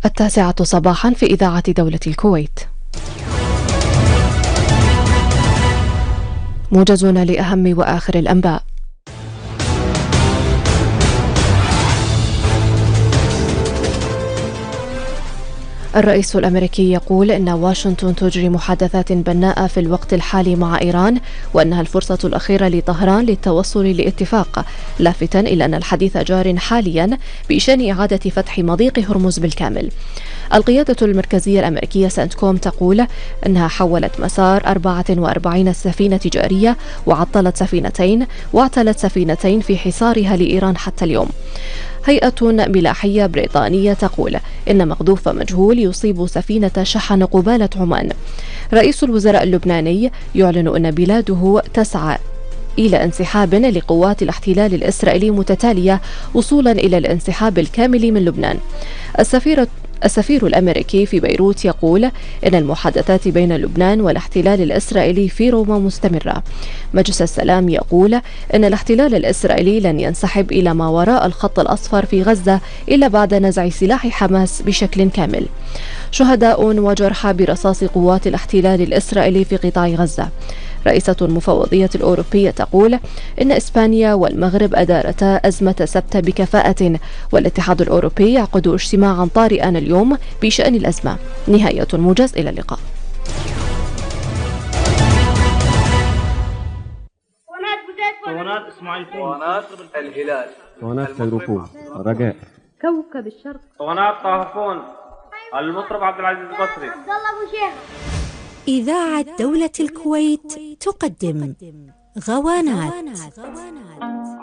9 صباحا في إذاعة دولة الكويت. موجزون لأهم وآخر الأنباء. الرئيس الأمريكي يقول إن واشنطن تجري محادثات بناءة في الوقت الحالي مع إيران، وأنها الفرصة الأخيرة لطهران للتوصل لاتفاق، لافتا إلى أن الحديث جار حاليا بشأن إعادة فتح مضيق هرمز بالكامل. القيادة المركزية الأمريكية سنتكوم تقول أنها حولت مسار 44 سفينة تجارية وعطلت سفينتين واعتلت سفينتين في حصارها لإيران حتى اليوم. هيئة ملاحية بريطانية تقول إن مقذوف مجهول يصيب سفينة شحن قبالة عمان. رئيس الوزراء اللبناني يعلن أن بلاده تسعى إلى انسحاب لقوات الاحتلال الإسرائيلي متتالية وصولا إلى الانسحاب الكامل من لبنان. السفير الأمريكي في بيروت يقول إن المحادثات بين لبنان والاحتلال الإسرائيلي في روما مستمرة. مجلس السلام يقول إن الاحتلال الإسرائيلي لن ينسحب إلى ما وراء الخط الأصفر في غزة إلا بعد نزع سلاح حماس بشكل كامل. شهداء وجرحى برصاص قوات الاحتلال الإسرائيلي في قطاع غزة. رئيسة المفوضية الأوروبية تقول إن إسبانيا والمغرب أدارتا أزمة سبت بكفاءة، والاتحاد الأوروبي يعقد اجتماعا طارئا اليوم بشأن الأزمة. نهاية الموجز، إلى اللقاء. اسماعيل الهلال فيروفون رجاء كوكب الشرق طهفون المطرب عبد العزيز القصري. إذاعة دولة الكويت تقدم غوانات.